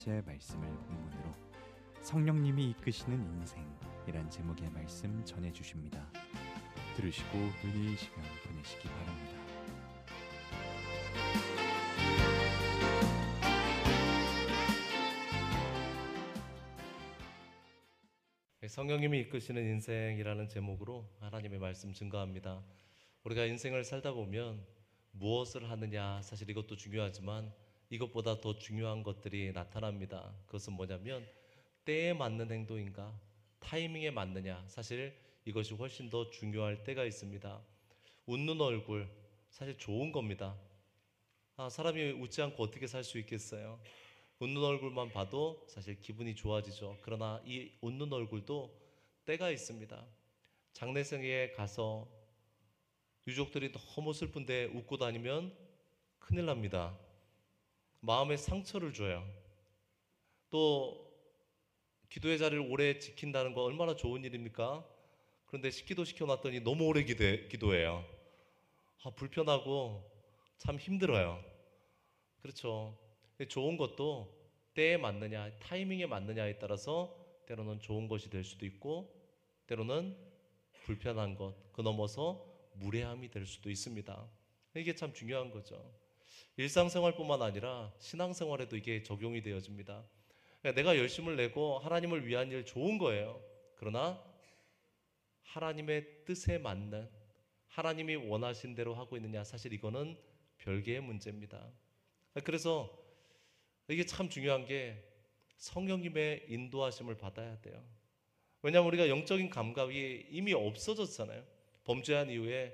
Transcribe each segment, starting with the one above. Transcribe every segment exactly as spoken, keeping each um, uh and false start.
제 말씀을 본문으로 성령님이 이끄시는 인생이란 제목의 말씀 전해주십니다. 들으시고 은혜의 시간 보내시기 바랍니다. 성령님이 이끄시는 인생이라는 제목으로 하나님의 말씀 증거합니다. 우리가 인생을 살다 보면 무엇을 하느냐, 사실 이것도 중요하지만 이것보다 더 중요한 것들이 나타납니다. 그것은 뭐냐면 때에 맞는 행동인가, 타이밍에 맞느냐, 사실 이것이 훨씬 더 중요할 때가 있습니다. 웃는 얼굴, 사실 좋은 겁니다. 아, 사람이 웃지 않고 어떻게 살 수 있겠어요? 웃는 얼굴만 봐도 사실 기분이 좋아지죠. 그러나 이 웃는 얼굴도 때가 있습니다. 장례식에 가서 유족들이 너무 슬픈데 웃고 다니면 큰일 납니다. 마음에 상처를 줘요. 또 기도의 자리를 오래 지킨다는 거 얼마나 좋은 일입니까? 그런데 식기도 시켜놨더니 너무 오래 기도해, 기도해요. 아, 불편하고 참 힘들어요. 그렇죠. 좋은 것도 때에 맞느냐, 타이밍에 맞느냐에 따라서 때로는 좋은 것이 될 수도 있고 때로는 불편한 것, 그 넘어서 무례함이 될 수도 있습니다. 이게 참 중요한 거죠. 일상생활뿐만 아니라 신앙생활에도 이게 적용이 되어집니다. 내가 열심을 내고 하나님을 위한 일 좋은 거예요. 그러나 하나님의 뜻에 맞는, 하나님이 원하신 대로 하고 있느냐, 사실 이거는 별개의 문제입니다. 그래서 이게 참 중요한 게 성령님의 인도하심을 받아야 돼요. 왜냐하면 우리가 영적인 감각이 이미 없어졌잖아요. 범죄한 이후에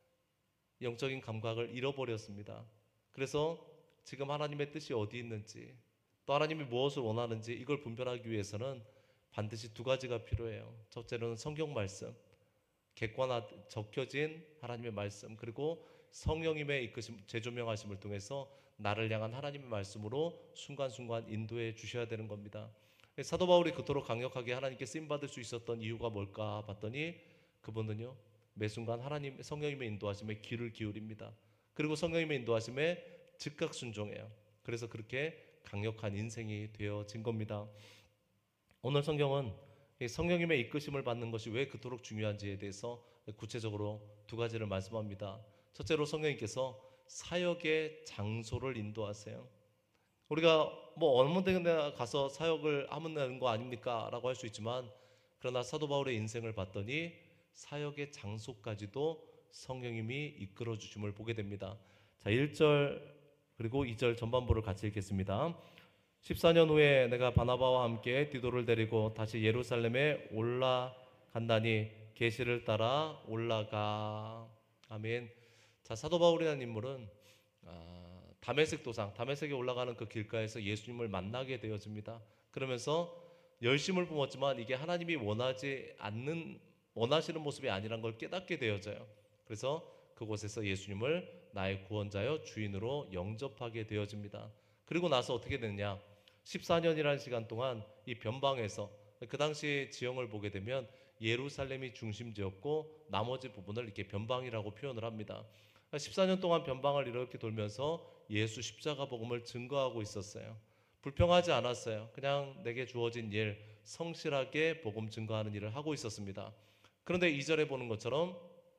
영적인 감각을 잃어버렸습니다. 그래서 지금 하나님의 뜻이 어디 있는지, 또 하나님이 무엇을 원하는지 이걸 분별하기 위해서는 반드시 두 가지가 필요해요. 첫째로는 성경 말씀, 객관화 적혀진 하나님의 말씀, 그리고 성령님의 이끄심, 재조명하심을 통해서 나를 향한 하나님의 말씀으로 순간순간 인도해 주셔야 되는 겁니다. 사도 바울이 그토록 강력하게 하나님께 쓰임받을 수 있었던 이유가 뭘까 봤더니 그분은요, 매 순간 하나님, 성령님의 인도하심에 귀를 기울입니다. 그리고 성령님의 인도하심에 즉각 순종해요. 그래서 그렇게 강력한 인생이 되어진 겁니다. 오늘 성경은 성령님의 이끄심을 받는 것이 왜 그토록 중요한지에 대해서 구체적으로 두 가지를 말씀합니다. 첫째로 성령님께서 사역의 장소를 인도하세요. 우리가 뭐 어느 데 가서 사역을 하면 되는 거 아닙니까? 라고 할 수 있지만, 그러나 사도 바울의 인생을 봤더니 사역의 장소까지도 성령님이 이끌어 주심을 보게 됩니다. 자, 일 절 그리고 이 절 전반부를 같이 읽겠습니다. 십사 년 후에 내가 바나바와 함께 디도를 데리고 다시 예루살렘에 올라간다니 계시를 따라 올라가. 아멘. 자, 사도 바울이라는 인물은 아, 다메섹 도상, 다메섹에 올라가는 그 길가에서 예수님을 만나게 되어집니다. 그러면서 열심을 뿜었지만 이게 하나님이 원하지 않는, 원하시는 모습이 아니란 걸 깨닫게 되어져요. 그래서 그곳에서 예수님을 나의 구원자여 주인으로 영접하게 되어집니다. 그리고 나서 어떻게 되느냐, 십사 년이라는 시간 동안 이 변방에서, 그 당시 지형을 보게 되면 예루살렘이 중심지였고 나머지 부분을 이렇게 변방이라고 표현을 합니다. 십사 년 동안 변방을 이렇게 돌면서 예수 십자가 복음을 증거하고 있었어요. 불평하지 않았어요. 그냥 내게 주어진 일, 성실하게 복음 증거하는 일을 하고 있었습니다. 그런데 이 절에 보는 것처럼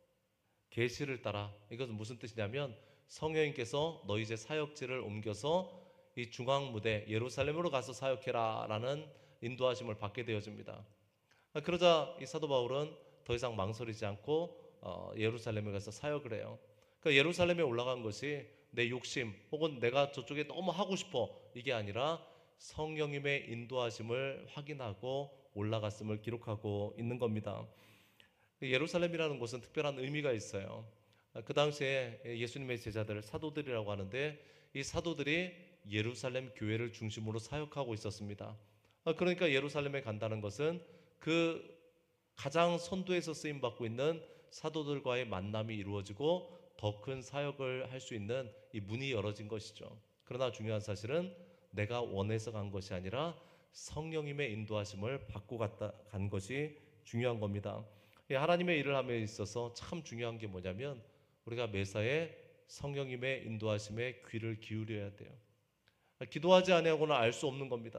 계시를 따라, 이것은 무슨 뜻이냐면 성령님께서 너 이제 사역지를 옮겨서 이 중앙무대 예루살렘으로 가서 사역해라 라는 인도하심을 받게 되어집니다. 그러자 이 사도 바울은 더 이상 망설이지 않고 어, 예루살렘에 가서 사역을 해요. 그러니까 예루살렘에 올라간 것이 내 욕심 혹은 내가 저쪽에 너무 하고 싶어, 이게 아니라 성령님의 인도하심을 확인하고 올라갔음을 기록하고 있는 겁니다. 예루살렘이라는 곳은 특별한 의미가 있어요. 그 당시에 예수님의 제자들, 사도들이라고 하는데 이 사도들이 예루살렘 교회를 중심으로 사역하고 있었습니다. 그러니까 예루살렘에 간다는 것은 그 가장 선두에서 쓰임받고 있는 사도들과의 만남이 이루어지고 더 큰 사역을 할 수 있는 이 문이 열어진 것이죠. 그러나 중요한 사실은 내가 원해서 간 것이 아니라 성령님의 인도하심을 받고 갔다, 간 것이 중요한 겁니다. 하나님의 일을 함에 있어서 참 중요한 게 뭐냐면 우리가 매사에 성령님의 인도하심에 귀를 기울여야 돼요. 기도하지 아니하고는 알 수 없는 겁니다.